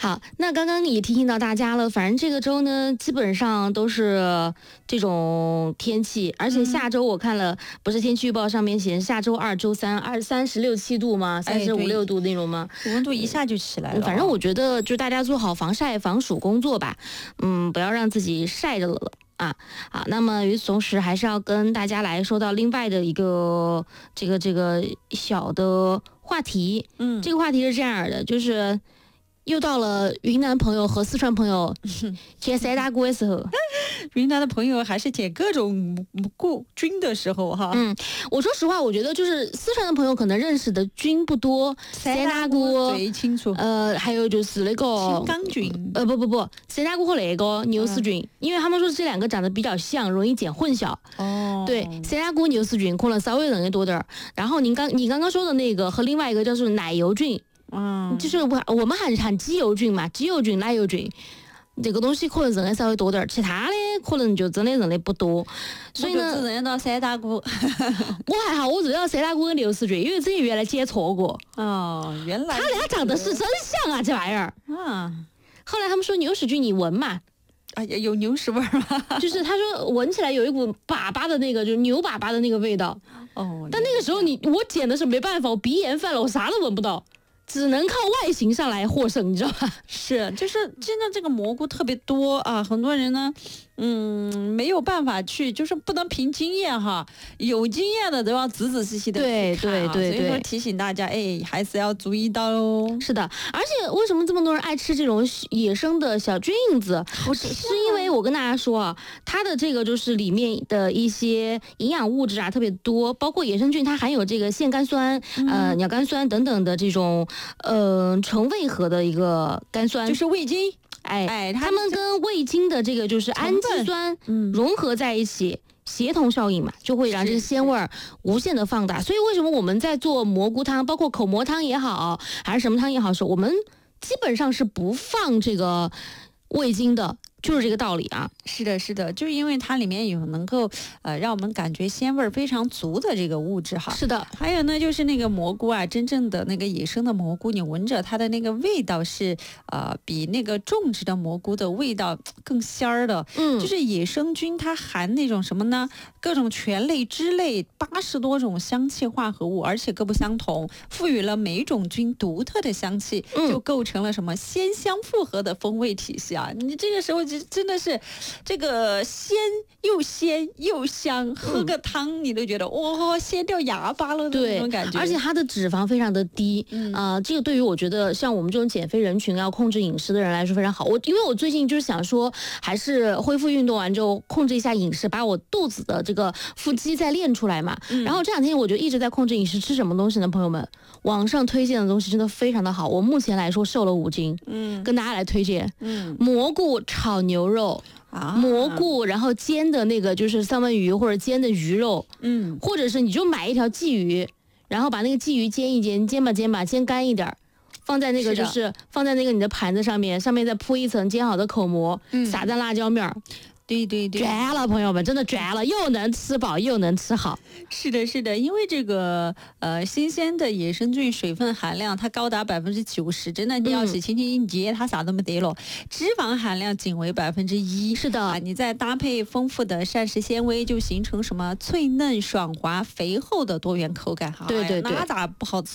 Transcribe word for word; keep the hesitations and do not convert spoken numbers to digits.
好，那刚刚也提醒到大家了，反正这个周呢，基本上都是这种天气，而且下周我看了，嗯、不是天气预报上面显示下周二、周三二三十六七度吗？三十五六度那种吗？ 温度一下就起来了。 反正我觉得，就大家做好防晒防暑工作吧，嗯，不要让自己晒着了。啊，好，那么与此同时，还是要跟大家来说到另外的一个这个这个小的话题。嗯，这个话题是这样的，就是又到了云南朋友和四川朋友捡三大锅的时候。 云南的朋友还是捡各种过菌的时候哈。 嗯，我说实话，我觉得就是四川的朋友可能认识的菌不多，三大锅最清楚。 呃，还有就是那个青冈菌， 呃不不不，三大锅和那个牛氏菌，嗯、因为他们说这两个长得比较像，容易捡混淆。哦，对，三大锅牛氏菌可能稍微容易多点儿。然后您刚你刚刚说的那个和另外一个叫做奶油菌，嗯，就是我我们喊喊鸡油菌嘛，鸡油菌、奶油菌。这个东西可能认的稍微多点儿，其他的可能就真的认的不多，所以呢， 只认到三大锅。 我还好，我认到三大锅跟刘氏菌，因为之前原来捡错过。 哦，原来他俩长得是真像啊，这玩意儿。嗯，后来他们说牛氏菌你闻嘛， 啊，有牛屎味吗？ 就是他说闻起来有一股粑粑的那个，就是牛粑粑的那个味道。哦，但那个时候你我捡的是没办法，我鼻炎犯了，我啥都闻不到。只能靠外形上来获胜，你知道吧？ 是，就是现在这个蘑菇特别多啊，很多人呢，嗯，没有办法去，就是不能凭经验哈，有经验的都要仔仔细细的对对对对， 所以说提醒大家，哎，还是要注意到喽。 是的，而且为什么这么多人爱吃这种野生的小菌子？是是因为我跟大家说啊，它的这个就是里面的一些营养物质啊特别多，包括野生菌，它含有这个腺苷酸、嗯、呃鸟苷酸等等的这种。呃，纯味合的一个苷酸， 就是味精， 哎哎，它们跟味精的这个就是氨基酸融合在一起，协同效应嘛，就会让这个鲜味儿无限的放大。所以为什么我们在做蘑菇汤，包括口蘑汤也好，还是什么汤也好，是我们基本上是不放这个味精的。就是这个道理啊， 是的，是的，就是因为它里面有能够呃让我们感觉鲜味非常足的这个物质哈。 是的， 还有呢，就是那个蘑菇啊，真正的那个野生的蘑菇，你闻着它的那个味道是呃比那个种植的蘑菇的味道更鲜儿的。嗯，就是野生菌它含那种什么呢？各种醛类、脂类，八十多种香气化合物，而且各不相同，赋予了每种菌独特的香气，嗯、就构成了什么鲜香复合的风味体系啊！你这个时候就。真的是这个鲜又鲜又香，喝个汤你都觉得哇、哦、鲜掉牙巴了的那种感觉。 而且它的脂肪非常的低，嗯啊、呃，这个对于我觉得像我们这种减肥人群要控制饮食的人来说非常好。我因为我最近就是想说，还是恢复运动完之后控制一下饮食，把我肚子的这个腹肌再练出来嘛。嗯、然后这两天我就一直在控制饮食，吃什么东西呢？朋友们，网上推荐的东西真的非常的好。我目前来说瘦了五斤，嗯，跟大家来推荐，嗯，蘑菇炒牛肉。啊、蘑菇，然后煎的那个就是三文鱼或者煎的鱼肉，嗯，或者是你就买一条鲫鱼，然后把那个鲫鱼煎一煎，煎吧煎吧，煎干一点，放在那个就是放在那个你的盘子上面，上面再铺一层煎好的口蘑，嗯、撒在辣椒面。 对对对， 绝了，朋友们，真的绝了，又能吃饱又能吃好。 是的，是的，因为这个呃新鲜的野生菌水分含量它高达百分之九十，真的你要是轻轻一捏，它啥都没得了。脂肪含量仅为百分之一。 是的， 啊，你再搭配丰富的膳食纤维，就形成什么脆嫩、爽滑、肥厚的多元口感哈。 对对对， 那咋不好吃